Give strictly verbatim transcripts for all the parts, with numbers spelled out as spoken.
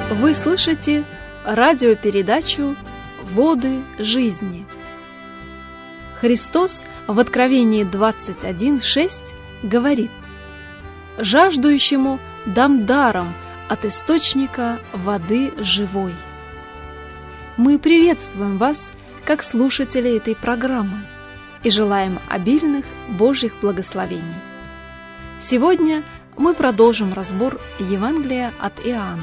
Вы слышите радиопередачу «Воды жизни». Христос в Откровении двадцать один шесть говорит: «Жаждущему дам даром от источника воды живой». Мы приветствуем вас, как слушатели этой программы, и желаем обильных Божьих благословений. Сегодня мы продолжим разбор Евангелия от Иоанна.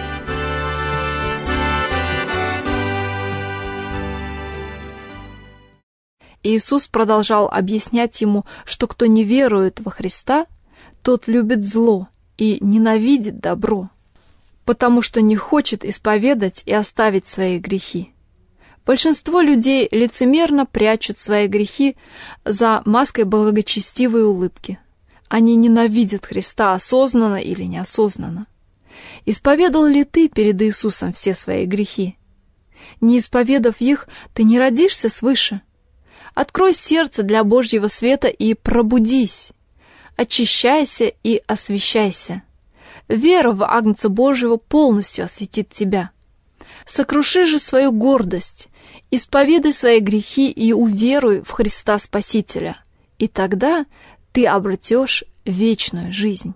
Иисус продолжал объяснять ему, что кто не верует во Христа, тот любит зло и ненавидит добро, потому что не хочет исповедать и оставить свои грехи. Большинство людей лицемерно прячут свои грехи за маской благочестивой улыбки. Они ненавидят Христа осознанно или неосознанно. Исповедал ли ты перед Иисусом все свои грехи? Не исповедав их, ты не родишься свыше. Открой сердце для Божьего света и пробудись. Очищайся и освящайся. Вера в Агнца Божьего полностью осветит тебя. Сокруши же свою гордость, исповедай свои грехи и уверуй в Христа Спасителя, и тогда ты обретешь вечную жизнь.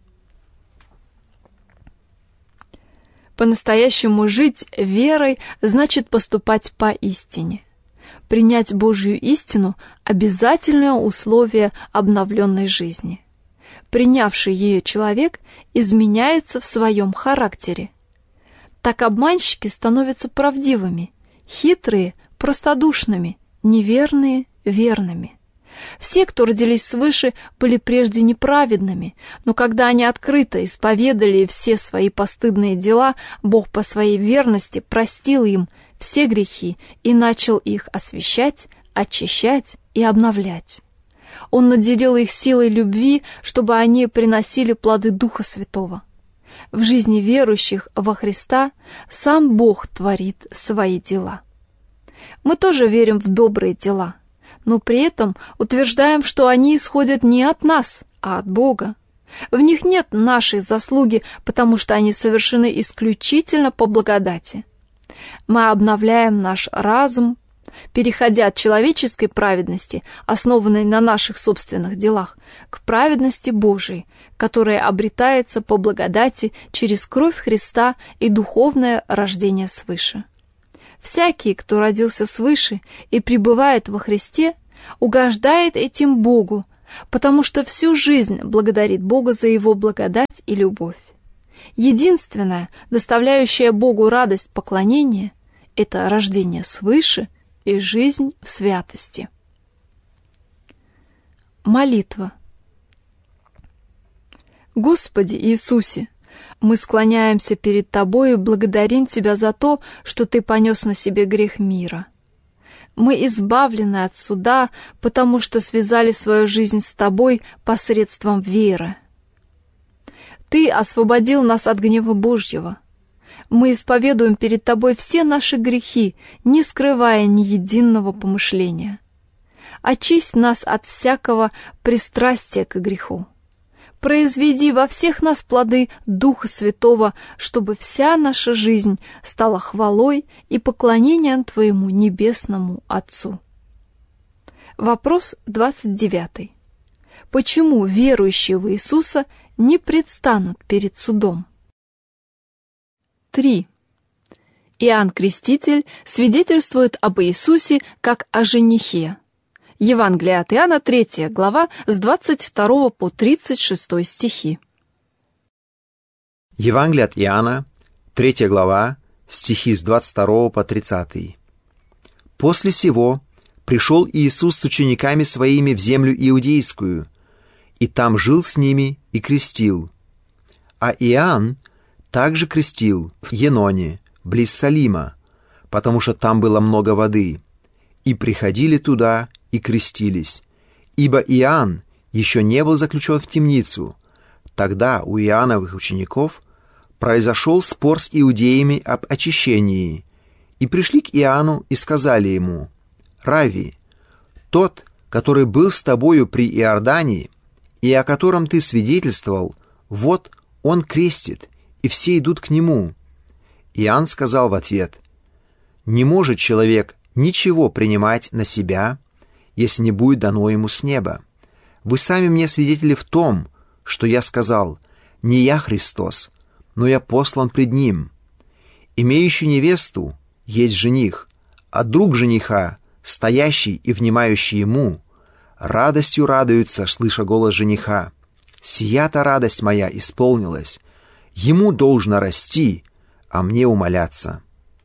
По-настоящему жить верой значит поступать по истине. Принять Божью истину – обязательное условие обновленной жизни. Принявший ее человек изменяется в своем характере. Так обманщики становятся правдивыми, хитрые – простодушными, неверные – верными. Все, кто родились свыше, были прежде неправедными, но когда они открыто исповедали все свои постыдные дела, Бог по своей верности простил им все грехи и начал их освящать, очищать и обновлять. Он наделил их силой любви, чтобы они приносили плоды Духа Святого. В жизни верующих во Христа сам Бог творит свои дела. Мы тоже верим в добрые дела, но при этом утверждаем, что они исходят не от нас, а от Бога. В них нет нашей заслуги, потому что они совершены исключительно по благодати. Мы обновляем наш разум, переходя от человеческой праведности, основанной на наших собственных делах, к праведности Божией, которая обретается по благодати через кровь Христа и духовное рождение свыше. Всякий, кто родился свыше и пребывает во Христе, угождает этим Богу, потому что всю жизнь благодарит Бога за Его благодать и любовь. Единственное, доставляющее Богу радость поклонения, это рождение свыше и жизнь в святости. Молитва. Господи Иисусе, мы склоняемся перед Тобой и благодарим Тебя за то, что Ты понес на себе грех мира. Мы избавлены от суда, потому что связали свою жизнь с Тобой посредством веры. Ты освободил нас от гнева Божьего. Мы исповедуем перед Тобой все наши грехи, не скрывая ни единого помышления. Очисть нас от всякого пристрастия к греху. Произведи во всех нас плоды Духа Святого, чтобы вся наша жизнь стала хвалой и поклонением Твоему Небесному Отцу. Вопрос двадцать девятый. Почему верующие в Иисуса не предстанут перед судом? три. Иоанн Креститель свидетельствует об Иисусе как о женихе. Евангелие от Иоанна, третья глава, с двадцать второго по тридцать шестой стихи. Евангелие от Иоанна, третья глава, стихи с двадцать второго по тридцатый. «После сего пришел Иисус с учениками своими в землю иудейскую, и там жил с ними и крестил. А Иоанн также крестил в Еноне, близ Салима, потому что там было много воды, и приходили туда и крестились, ибо Иоанн еще не был заключен в темницу. Тогда у Иоанновых учеников произошел спор с иудеями об очищении, и пришли к Иоанну и сказали ему: «Равви, тот, который был с тобою при Иордане, и о котором ты свидетельствовал, вот он крестит, и все идут к нему. Иоанн сказал в ответ: «Не может человек ничего принимать на себя, если не будет дано ему с неба. Вы сами мне свидетели в том, что я сказал: не я Христос, но я послан пред Ним. Имеющий невесту есть жених, а друг жениха, стоящий и внимающий ему, радостью радуется, слыша голос жениха. Сия-то радость моя исполнилась. Ему должно расти, а мне умоляться».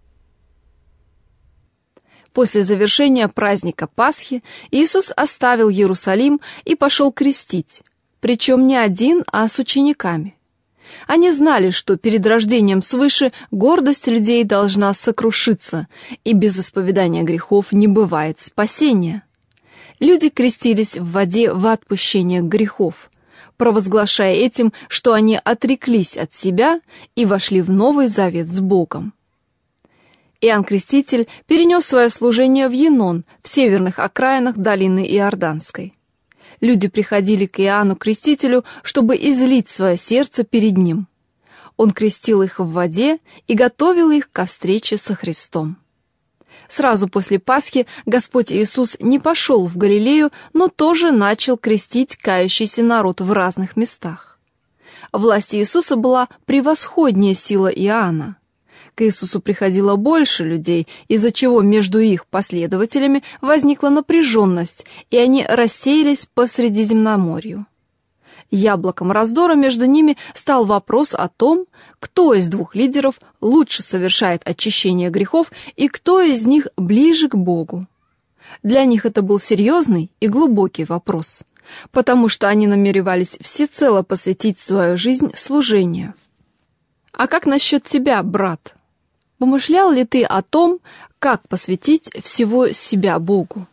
После завершения праздника Пасхи Иисус оставил Иерусалим и пошел крестить, причем не один, а с учениками. Они знали, что перед рождением свыше гордость людей должна сокрушиться, и без исповедания грехов не бывает спасения. Люди крестились в воде во отпущение грехов, провозглашая этим, что они отреклись от себя и вошли в Новый Завет с Богом. Иоанн Креститель перенес свое служение в Енон, в северных окраинах долины Иорданской. Люди приходили к Иоанну Крестителю, чтобы излить свое сердце перед ним. Он крестил их в воде и готовил их ко встрече со Христом. Сразу после Пасхи Господь Иисус не пошел в Галилею, но тоже начал крестить кающийся народ в разных местах. Власть Иисуса была превосходнее силы Иоанна. К Иисусу приходило больше людей, из-за чего между их последователями возникла напряженность, и они рассеялись по Средиземноморью. Яблоком раздора между ними стал вопрос о том, кто из двух лидеров лучше совершает очищение грехов и кто из них ближе к Богу. Для них это был серьезный и глубокий вопрос, потому что они намеревались всецело посвятить свою жизнь служению. «А как насчет тебя, брат? Помышлял ли ты о том, как посвятить всего себя Богу?»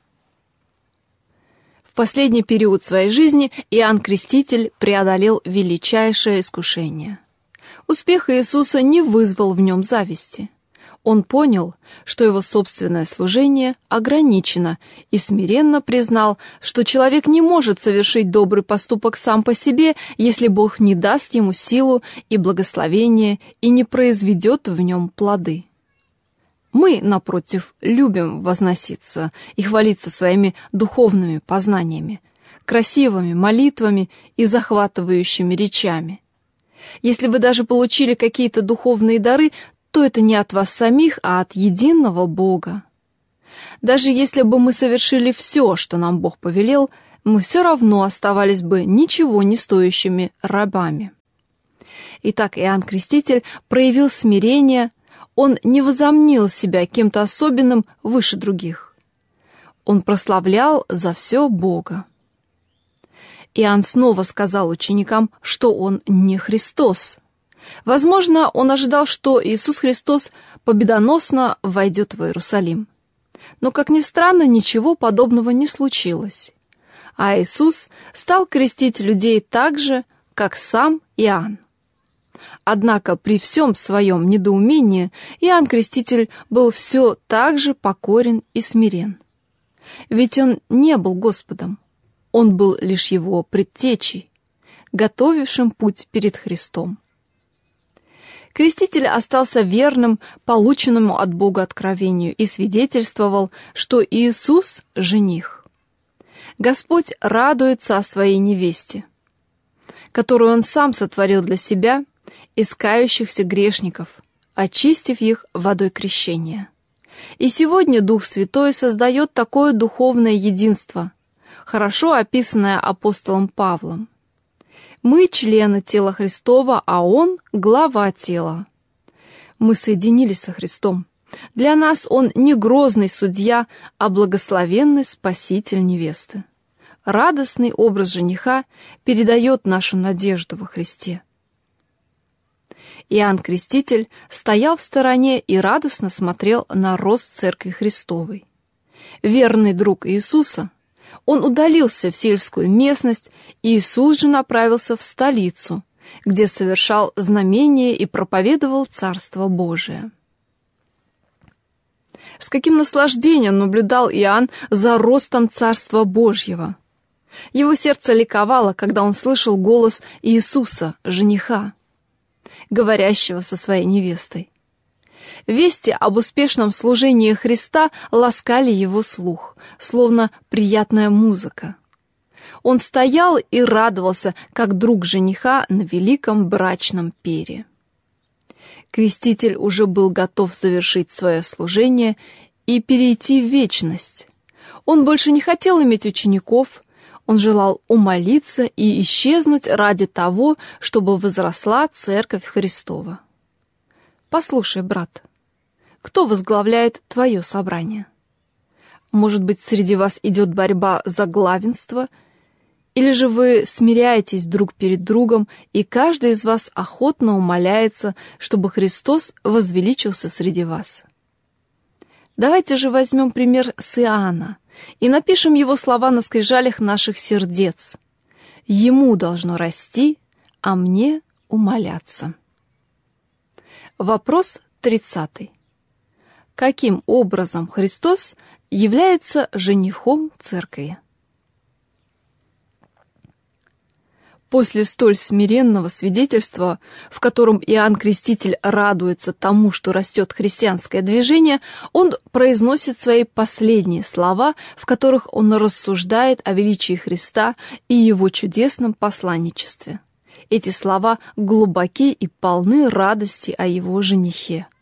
В последний период своей жизни Иоанн Креститель преодолел величайшее искушение. Успех Иисуса не вызвал в нем зависти. Он понял, что его собственное служение ограничено, и смиренно признал, что человек не может совершить добрый поступок сам по себе, если Бог не даст ему силу и благословение и не произведет в нем плоды. Мы, напротив, любим возноситься и хвалиться своими духовными познаниями, красивыми молитвами и захватывающими речами. Если вы даже получили какие-то духовные дары, то это не от вас самих, а от единого Бога. Даже если бы мы совершили все, что нам Бог повелел, мы все равно оставались бы ничего не стоящими рабами. Итак, Иоанн Креститель проявил смирение, он не возомнил себя кем-то особенным выше других. Он прославлял за все Бога. Иоанн снова сказал ученикам, что он не Христос. Возможно, он ожидал, что Иисус Христос победоносно войдет в Иерусалим. Но, как ни странно, ничего подобного не случилось. А Иисус стал крестить людей так же, как сам Иоанн. Однако при всем своем недоумении Иоанн Креститель был все так же покорен и смирен. Ведь он не был Господом, он был лишь его предтечей, готовившим путь перед Христом. Креститель остался верным полученному от Бога откровению и свидетельствовал, что Иисус – жених. Господь радуется о своей невесте, которую Он сам сотворил для себя, из кающихся грешников, очистив их водой крещения. И сегодня Дух Святой создает такое духовное единство, хорошо описанное апостолом Павлом. Мы члены тела Христова, а Он — глава тела. Мы соединились со Христом. Для нас Он не грозный судья, а благословенный спаситель невесты. Радостный образ жениха передает нашу надежду во Христе. Иоанн Креститель стоял в стороне и радостно смотрел на рост Церкви Христовой. Верный друг Иисуса, он удалился в сельскую местность, и Иисус же направился в столицу, где совершал знамения и проповедовал Царство Божие. С каким наслаждением наблюдал Иоанн за ростом Царства Божьего. Его сердце ликовало, когда он слышал голос Иисуса, жениха, говорящего со своей невестой. Вести об успешном служении Христа ласкали его слух, словно приятная музыка. Он стоял и радовался, как друг жениха на великом брачном пире. Креститель уже был готов завершить свое служение и перейти в вечность. Он больше не хотел иметь учеников, он желал умолиться и исчезнуть ради того, чтобы возросла Церковь Христова. Послушай, брат, кто возглавляет твое собрание? Может быть, среди вас идет борьба за главенство, или же вы смиряетесь друг перед другом, и каждый из вас охотно умоляется, чтобы Христос возвеличился среди вас? Давайте же возьмем пример с Иоанна и напишем его слова на скрижалях наших сердец. Ему должно расти, а мне умоляться. Вопрос тридцатый. Каким образом Христос является женихом Церкви? После столь смиренного свидетельства, в котором Иоанн Креститель радуется тому, что растет христианское движение, он произносит свои последние слова, в которых он рассуждает о величии Христа и его чудесном посланничестве. Эти слова глубоки и полны радости о его женихе.